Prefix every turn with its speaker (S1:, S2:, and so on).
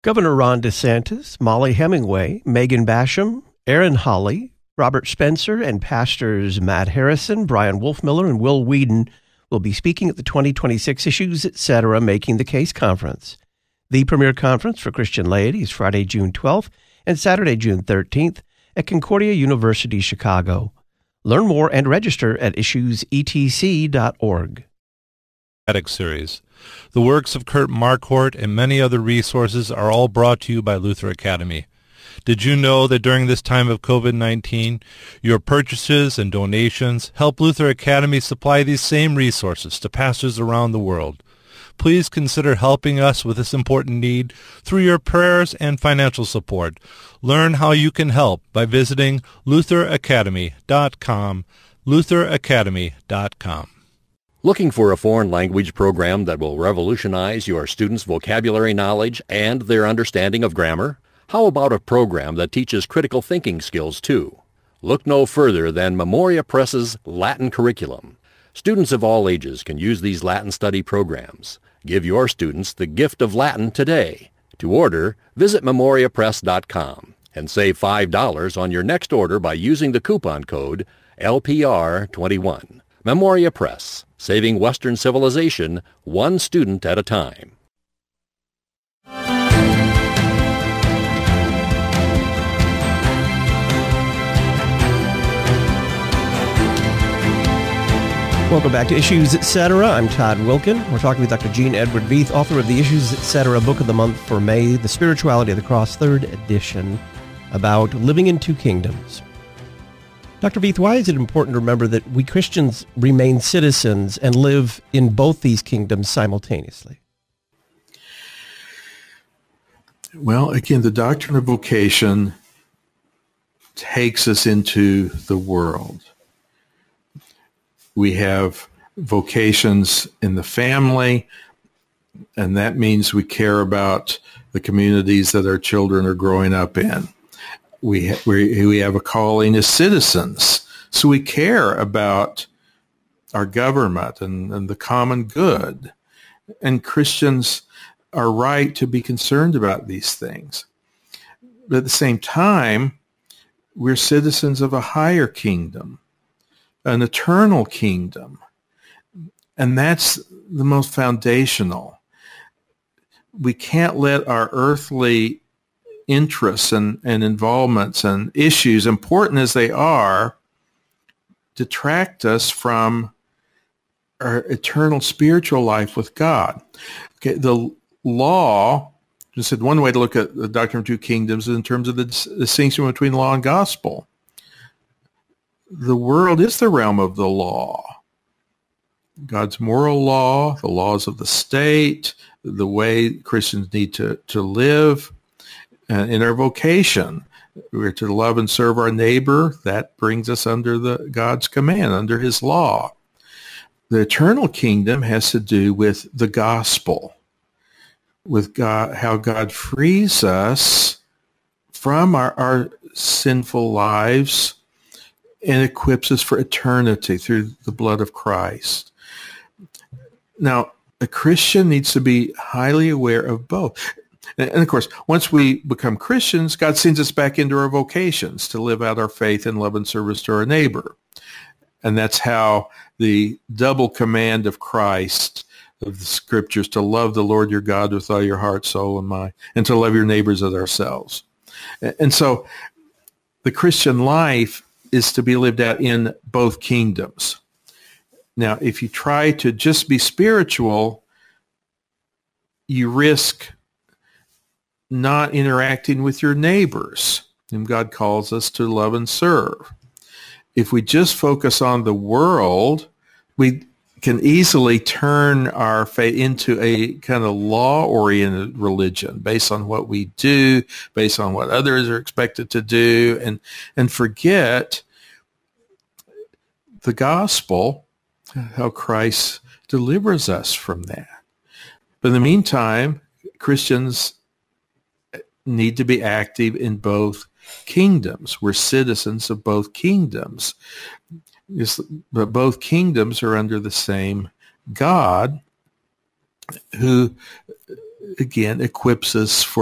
S1: Governor Ron DeSantis, Molly Hemingway, Megan Basham, Aaron Hawley, Robert Spencer, and pastors Matt Harrison, Brian Wolfmiller, and Will Whedon will be speaking at the 2026 Issues Etc. Making the Case Conference. The premier conference for Christian laity is Friday, June 12th and Saturday, June 13th at Concordia University, Chicago. Learn more and register at issuesetc.org.
S2: Series. The works of Kurt Marquardt and many other resources are all brought to you by Luther Academy. Did you know that during this time of COVID-19, your purchases and donations help Luther Academy supply these same resources to pastors around the world? Please consider helping us with this important need through your prayers and financial support. Learn how you can help by visiting lutheracademy.com, lutheracademy.com.
S3: Looking for a foreign language program that will revolutionize your students' vocabulary knowledge and their understanding of grammar? How about a program that teaches critical thinking skills too? Look no further than Memoria Press's Latin curriculum. Students of all ages can use these Latin study programs. Give your students the gift of Latin today. To order, visit memoriapress.com and save $5 on your next order by using the coupon code LPR21. Memoria Press, saving Western civilization one student at a time.
S1: Welcome back to Issues Etc. I'm Todd Wilkin. We're talking with Dr. Gene Edward Veith, author of the Issues Etc. Book of the Month for May, The Spirituality of the Cross, 3rd edition, about living in two kingdoms. Dr. Veith, why is it important to remember that we Christians remain citizens and live in both these kingdoms simultaneously?
S4: Well, again, the doctrine of vocation takes us into the world. We have vocations in the family, and that means we care about the communities that our children are growing up in. We have a calling as citizens, so we care about our government and the common good. And Christians are right to be concerned about these things. But at the same time, we're citizens of a higher kingdom, an eternal kingdom. And that's the most foundational. We can't let our earthly interests and involvements and issues, important as they are, detract us from our eternal spiritual life with God. Okay, the law, just said one way to look at the doctrine of two kingdoms is in terms of the distinction between law and gospel. The world is the realm of the law. God's moral law, the laws of the state, the way Christians need to live. In our vocation, we're to love and serve our neighbor. That brings us under God's command, under his law. The eternal kingdom has to do with the gospel, with God, how God frees us from our sinful lives and equips us for eternity through the blood of Christ. Now, a Christian needs to be highly aware of both. And of course, once we become Christians, God sends us back into our vocations to live out our faith and love and service to our neighbor. And that's how the double command of Christ, of the scriptures, to love the Lord your God with all your heart, soul, and mind, and to love your neighbors as ourselves. And so the Christian life is to be lived out in both kingdoms. Now, if you try to just be spiritual, you risk not interacting with your neighbors, whom God calls us to love and serve. If we just focus on the world, we can easily turn our faith into a kind of law-oriented religion based on what we do, based on what others are expected to do, and forget the gospel, how Christ delivers us from that. But in the meantime, Christians need to be active in both kingdoms. We're citizens of both kingdoms. But both kingdoms are under the same God, who, again, equips us for